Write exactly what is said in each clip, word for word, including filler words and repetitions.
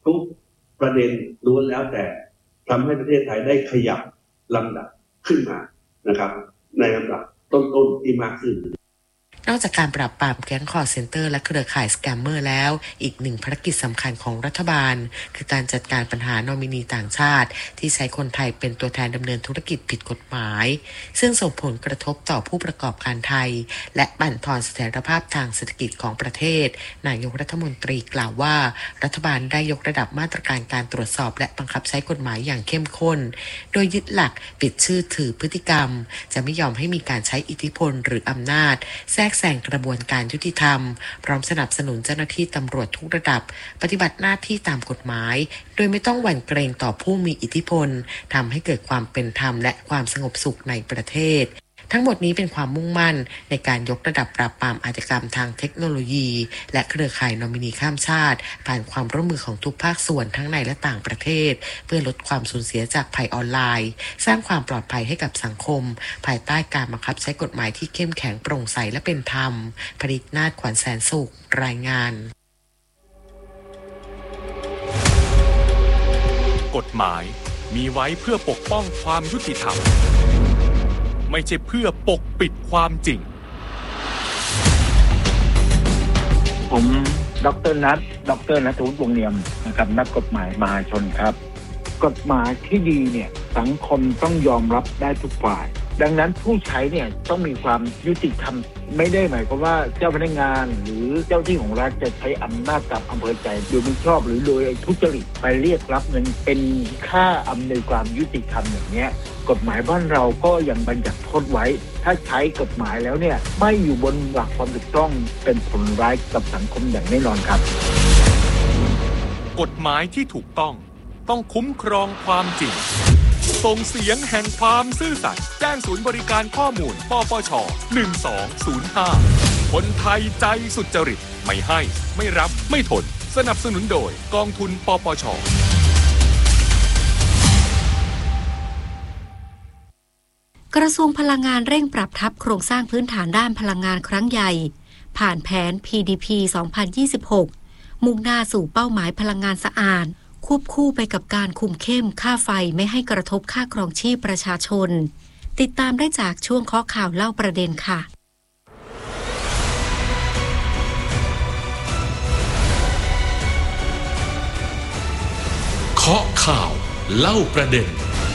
ทุกประเด็นล้วนแล้วแต่ทำให้ประเทศไทยได้ขยับลำดับขึ้นมานะครับในลำดับต้นๆที่มากขึ้นนอกจากการปราบปรามแก๊งคอลเซ็นเตอร์และเครือข่ายสแกมเมอร์แล้วอีกหนึ่งภารกิจสำคัญของรัฐบาลคือการจัดการปัญหานอมินีต่างชาติที่ใช้คนไทยเป็นตัวแทนดำเนินธุรกิจผิดกฎหมายซึ่งส่งผลกระทบต่อผู้ประกอบการไทยและบั่นทอนเสถียรภาพทางเศรษฐกิจของประเทศนายกรัฐมนตรีกล่าวว่ารัฐบาลได้ยกระดับมาตรการการตรวจสอบและบังคับใช้กฎหมายอย่างเข้มข้นโดยยึดหลักปิดชื่อถือพฤติกรรมจะไม่ยอมให้มีการใช้อิทธิพลหรืออำนาจแทรกแซงกระบวนการยุติธรรมพร้อมสนับสนุนเจ้าหน้าที่ตำรวจทุกระดับปฏิบัติหน้าที่ตามกฎหมายโดยไม่ต้องหวั่นเกรงต่อผู้มีอิทธิพลทำให้เกิดความเป็นธรรมและความสงบสุขในประเทศทั้งหมดนี้เป็นความมุ่งมั่นในการยกระดับปราบปรามอาชญากรรมทางเทคโนโลยีและเครือข่ายนอมินีข้ามชาติผ่านความร่วมมือของทุกภาคส่วนทั้งในและต่างประเทศเพื่อลดความสูญเสียจากภัยออนไลน์สร้างความปลอดภัยให้กับสังคมภายใต้การบังคับใช้กฎหมายที่เข้มแข็งโปร่งใสและเป็นธรรมผลิตนาฏขวัญแสนสุขรายงานกฎหมายมีไว้เพื่อปกป้องความยุติธรรมไม่ใช่เพื่อปกปิดความจริงผมดร.นัทดร.ณัฐวุฒิวงศ์เนียมนะครับนักกฎหมายมหาชนครับกฎหมายที่ดีเนี่ยสังคมต้องยอมรับได้ทุกฝ่ายดังนั้นผู้ใช้เนี่ยต้องมีความยุติธรรมไม่ได้หมายความว่าเจ้าพนักงานหรือเจ้าที่ของรัฐจะใช้อำนาจตามอำเภอใจโดยไม่ชอบหรือโดยทุจริตไปเรียกรับเงินเป็นค่าอำนวยความยุติธรรมอย่างเนี้ยกฎหมายบ้านเราก็ยังบัญญัติโทษไว้ถ้าใช้กฎหมายแล้วเนี่ยไม่อยู่บนหลักความถูกต้องเป็นผลร้ายกับสังคมอย่างแน่นอนครับกฎหมายที่ถูกต้องต้องคุ้มครองความจริงส่งเสียงแห่งความซื่อสัตย์แจ้งศูนย์บริการข้อมูลปปชหนึ่งสองศูนย์ห้าคนไทยใจสุจริตไม่ให้ไม่รับไม่ทนสนับสนุนโดยกองทุนปปชกระทรวงพลังงานเร่งปรับทับโครงสร้างพื้นฐานด้านพลังงานครั้งใหญ่ผ่านแผน พี ดี พี สองพันยี่สิบหกมุ่งหน้าสู่เป้าหมายพลังงานสะอาดควบคู่ไปกับการคุมเข้มค่าไฟไม่ให้กระทบค่าครองชีพประชาชนติดตามได้จากช่วงเคาะข่าวเล่าประเด็นค่ะเคาะข่าวเล่าประเด็น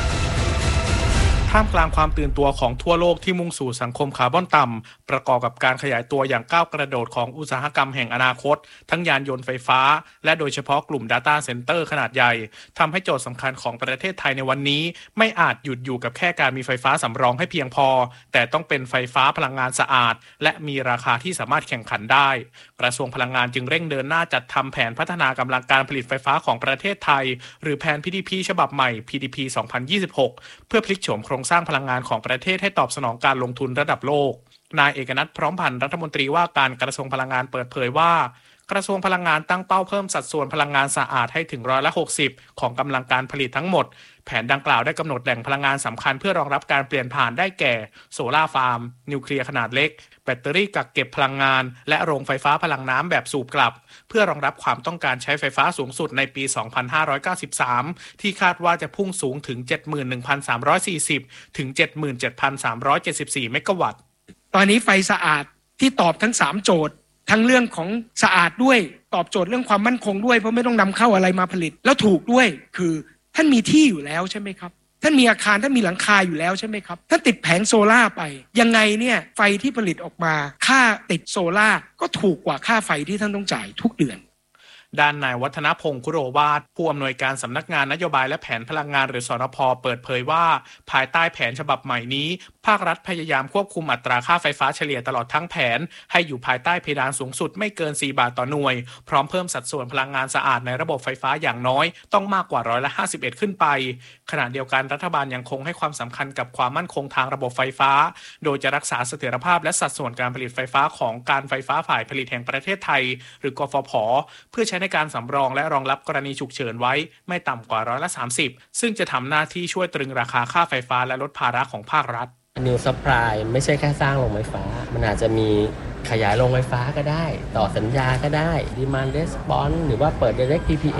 ท่ามกลางความตื่นตัวของทั่วโลกที่มุ่งสู่สังคมคาร์บอนต่ำประกอบกับการขยายตัวอย่างก้าวกระโดดของอุตสาหกรรมแห่งอนาคตทั้งยานยนต์ไฟฟ้าและโดยเฉพาะกลุ่ม Data Center ขนาดใหญ่ทำให้โจทย์สำคัญของประเทศไทยในวันนี้ไม่อาจหยุดอยู่กับแค่การมีไฟฟ้าสำรองให้เพียงพอแต่ต้องเป็นไฟฟ้าพลังงานสะอาดและมีราคาที่สามารถแข่งขันได้กระทรวงพลังงานจึงเร่งเดินหน้าจัดทำแผนพัฒนากำลังการผลิตไฟฟ้าของประเทศไทยหรือแผน พี ดี พี ฉบับใหม่ พี ดี พี สองพันยี่สิบหกเพื่อพลิกโฉมโครงสร้างพลังงานของประเทศให้ตอบสนองการลงทุนระดับโลกนายเอกนัทพร้อมพันธ์รัฐมนตรีว่าการกระทรวงพลังงานเปิดเผยว่ากระทรวงพลังงานตั้งเป้าเพิ่มสัดส่วนพลังงานสะอาดให้ถึงร้อยละหกสิบของกำลังการผลิตทั้งหมดแผนดังกล่าวได้กำหนดแหล่งพลังงานสำคัญเพื่อรองรับการเปลี่ยนผ่านได้แก่โซล่าร์ฟาร์มนิวเคลียร์ขนาดเล็กแบตเตอรี่กักเก็บพลังงานและโรงไฟฟ้าพลังน้ำแบบสูบกลับเพื่อรองรับความต้องการใช้ไฟฟ้าสูงสุดในปี สองพันห้าร้อยเก้าสิบสาม ที่คาดว่าจะพุ่งสูงถึง เจ็ดหมื่นหนึ่งพันสามร้อยสี่สิบ ถึง เจ็ดหมื่นเจ็ดพันสามร้อยเจ็ดสิบสี่ เมกะวัตต์ตอนนี้ไฟสะอาดที่ตอบทั้งสามโจทย์ทั้งเรื่องของสะอาดด้วยตอบโจทย์เรื่องความมั่นคงด้วยเพราะไม่ต้องนำเข้าอะไรมาผลิตแล้วถูกด้วยคือท่านมีที่อยู่แล้วใช่ไหมครับท่านมีอาคารท่านมีหลังคาอยู่แล้วใช่ไหมครับถ้าติดแผงโซล่าไปยังไงเนี่ยไฟที่ผลิตออกมาค่าติดโซล่าก็ถูกกว่าค่าไฟที่ท่านต้องจ่ายทุกเดือนด้านนายวัฒนพงศ์คุโรวาทผู้อำนวยการสำนักงานนโยบายและแผนพลังงานหรือสนพ.เปิดเผยว่าภายใต้แผนฉบับใหม่นี้ภาครัฐพยายามควบคุมอัตราค่าไฟฟ้าเฉลี่ยตลอดทั้งแผนให้อยู่ภายใต้เพดานสูงสุดไม่เกินสี่บาทต่อหน่วยพร้อมเพิ่มสัดส่วนพลังงานสะอาดในระบบไฟฟ้าอย่างน้อยต้องมากกว่าร้อยละห้าสิบเอ็ดขึ้นไปขณะเดียวกันรัฐบาลยังคงให้ความสำคัญกับความมั่นคงทางระบบไฟฟ้าโดยจะรักษาเสถียรภาพและสัดส่วนการผลิตไฟฟ้าของการไฟฟ้าฝ่ายผลิตแห่งประเทศไทยหรือกฟผ.เพื่อใช้ในการสำรองและรองรับกรณีฉุกเฉินไว้ไม่ต่ำกว่าร้อยละสามสิบซึ่งจะทำหน้าที่ช่วยตรึงราคาค่าไฟฟ้าและลดภาระของภาครัฐ New Supply ไม่ใช่แค่สร้างโรงไฟฟ้ามันอาจจะมีขยายโรงไฟฟ้าก็ได้ต่อสัญญาก็ได้ Demand Response หรือว่าเปิด Direct พี พี